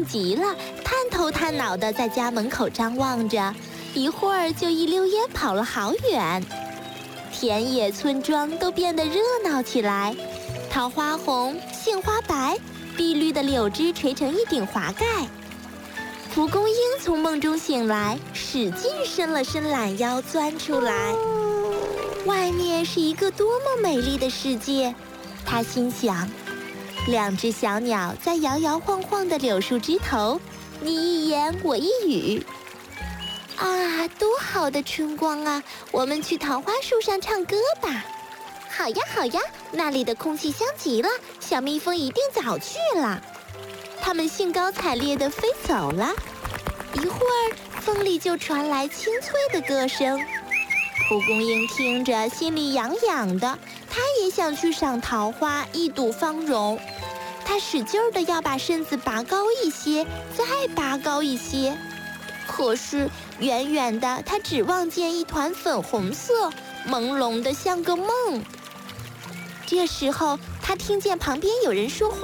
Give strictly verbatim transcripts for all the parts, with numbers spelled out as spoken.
极了，探头探脑地在家门口张望着，一会儿就一溜烟跑了好远。田野村庄都变得热闹起来，桃花红，杏花白，碧绿的柳枝垂成一顶华盖。蒲公英从梦中醒来，使劲伸了伸懒腰，钻出来。外面是一个多么美丽的世界，他心想。两只小鸟在摇摇晃晃的柳树枝头，你一言我一语。啊，多好的春光啊！我们去桃花树上唱歌吧。好呀好呀，那里的空气香极了，小蜜蜂一定早去了。它们兴高采烈地飞走了，一会儿风里就传来清脆的歌声。蒲公英听着心里痒痒的，它也想去赏桃花，一睹芳容。它使劲地要把身子拔高一些，再拔高一些。可是远远的，它只望见一团粉红色，朦胧的像个梦。这时候，它听见旁边有人说话：“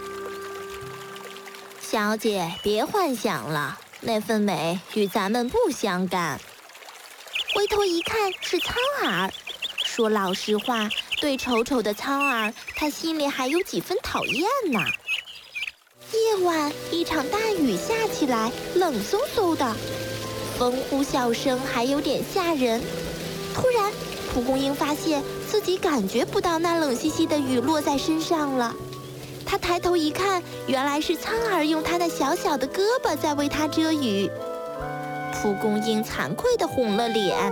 小姐，别幻想了，那份美与咱们不相干。”回头一看，是苍耳。说老实话，对丑丑的苍耳，他心里还有几分讨厌呢。夜晚，一场大雨下起来，冷飕飕的，风呼啸声还有点吓人。突然，蒲公英发现自己感觉不到那冷兮兮的雨落在身上了。他抬头一看，原来是苍耳用他的小小的胳膊在为他遮雨。蒲公英惭愧地红了脸。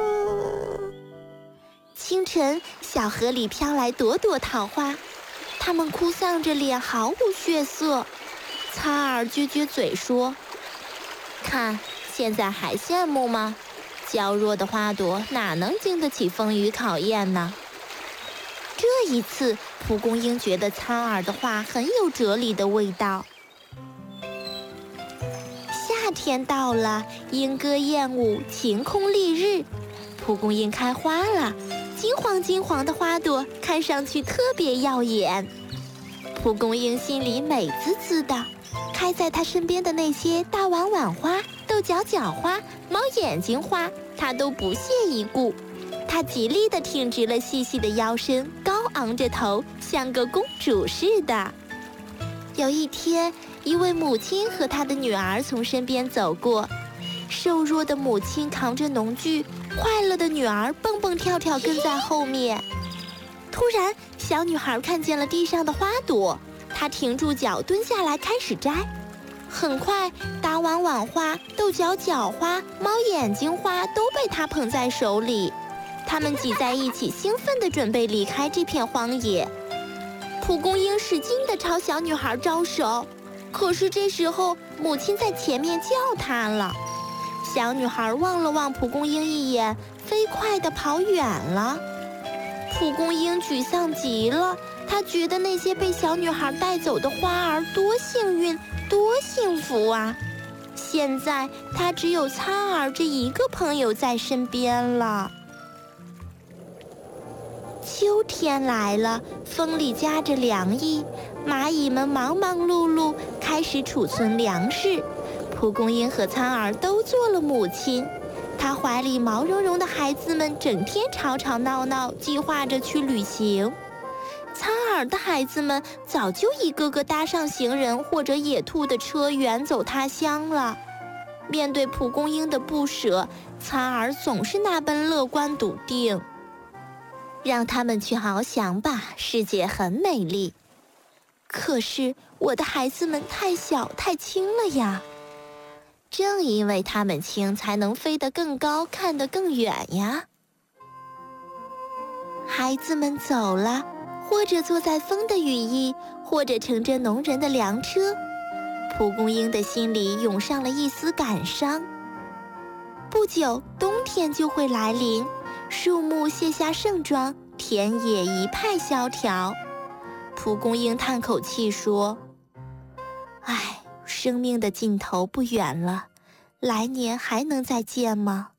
清晨，小河里飘来朵朵桃花，它们哭丧着脸，毫无血色。苍耳撅撅嘴说：“看，现在还羡慕吗？娇弱的花朵哪能经得起风雨考验呢？”这一次，蒲公英觉得苍耳的话很有哲理的味道。夏天到了，莺歌燕舞，晴空丽日，蒲公英开花了。金黄金黄的花朵看上去特别耀眼，蒲公英心里美滋滋的。开在她身边的那些大碗碗花、豆角角花、猫眼睛花，她都不屑一顾。她极力地挺直了细细的腰身，高昂着头，像个公主似的。有一天，一位母亲和她的女儿从身边走过，瘦弱的母亲扛着农具，快乐的女儿蹦蹦跳跳跟在后面。突然，小女孩看见了地上的花朵，她停住脚，蹲下来开始摘。很快，大碗碗花、豆角角花、猫眼睛花都被她捧在手里。它们挤在一起，兴奋地准备离开这片荒野。蒲公英使劲地朝小女孩招手，可是这时候，母亲在前面叫她了。小女孩望了望蒲公英一眼，飞快地跑远了。蒲公英沮丧极了，她觉得那些被小女孩带走的花儿多幸运，多幸福啊！现在她只有苍耳这一个朋友在身边了。秋天来了，风里夹着凉意，蚂蚁们忙忙碌碌，开始储存粮食。蒲公英和苍耳都做了母亲，她怀里毛茸茸的孩子们整天吵吵闹闹，计划着去旅行。苍耳的孩子们早就一个个搭上行人或者野兔的车，远走他乡了。面对蒲公英的不舍，苍耳总是那般乐观笃定。让他们去翱翔吧，世界很美丽。可是我的孩子们太小太轻了呀。正因为它们轻，才能飞得更高，看得更远呀。孩子们走了，或者坐在风的羽翼，或者乘着农人的粮车。蒲公英的心里涌上了一丝感伤。不久，冬天就会来临，树木卸下盛装，田野一派萧条。蒲公英叹口气说：“唉，生命的尽头不远了，来年还能再见吗？”